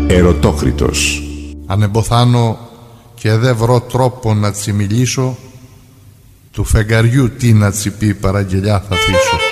Ερωτόκριτος. Αν εμποθάνω και δε βρω τρόπο να τσι μιλήσω, του φεγγαριού τι να τσι πει παραγγελιά θα αφήσω.